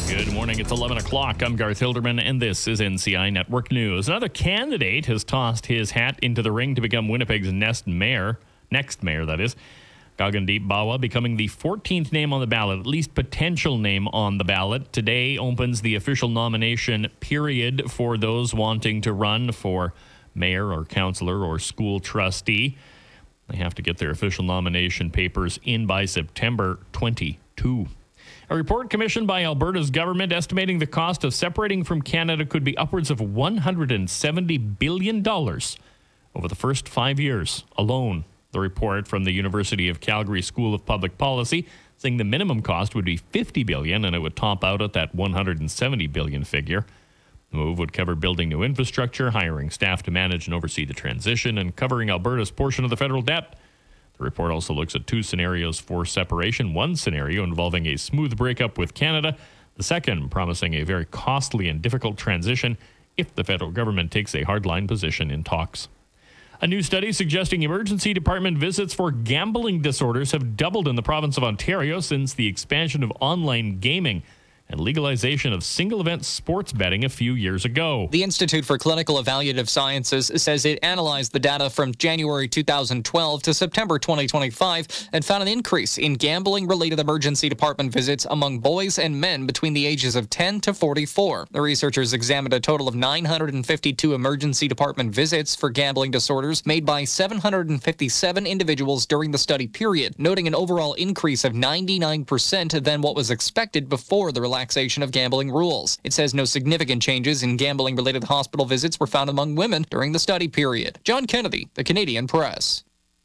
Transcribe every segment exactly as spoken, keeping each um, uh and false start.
Good morning. It's eleven o'clock. I'm Garth Hilderman, and this is N C I Network News. Another candidate has tossed his hat into the ring to become Winnipeg's next mayor. Next mayor, that is. Gagandeep Bawa becoming the fourteenth name on the ballot, at least potential name on the ballot. Today opens the official nomination period for those wanting to run for mayor or councillor or school trustee. They have to get their official nomination papers in by September twenty-second. A report commissioned by Alberta's government estimating the cost of separating from Canada could be upwards of one hundred seventy billion dollars over the first five years alone. The report from the University of Calgary School of Public Policy saying the minimum cost would be fifty billion dollars and it would top out at that one hundred seventy billion dollars figure. The move would cover building new infrastructure, hiring staff to manage and oversee the transition, and covering Alberta's portion of the federal debt. The report also looks at two scenarios for separation, one scenario involving a smooth breakup with Canada, the second promising a very costly and difficult transition if the federal government takes a hardline position in talks. A new study suggesting emergency department visits for gambling disorders have doubled in the province of Ontario since the expansion of online gaming and legalization of single-event sports betting a few years ago. The Institute for Clinical Evaluative Sciences says it analyzed the data from January two thousand twelve to September twenty twenty-five and found an increase in gambling-related emergency department visits among boys and men between the ages of ten to forty-four. The researchers examined a total of nine hundred fifty-two emergency department visits for gambling disorders made by seven hundred fifty-seven individuals during the study period, noting an overall increase of ninety-nine percent than what was expected before the relaxation of gambling rules. It says no significant changes in gambling-related hospital visits were found among women during the study period. John Kennedy, The Canadian Press.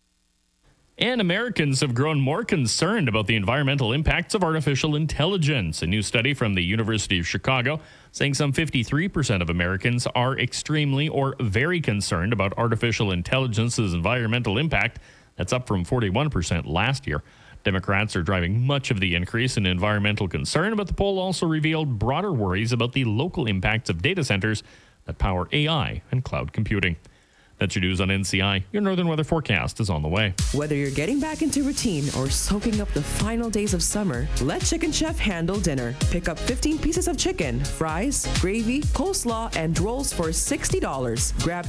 And Americans have grown more concerned about the environmental impacts of artificial intelligence. A new study from the University of Chicago saying some fifty-three percent of Americans are extremely or very concerned about artificial intelligence's environmental impact. That's up from forty-one percent last year. Democrats are driving much of the increase in environmental concern, but the poll also revealed broader worries about the local impacts of data centers that power A I and cloud computing. That's your news on N C I. Your Northern Weather forecast is on the way. Whether you're getting back into routine or soaking up the final days of summer, let Chicken Chef handle dinner. Pick up fifteen pieces of chicken, fries, gravy, coleslaw, and rolls for sixty dollars. Grab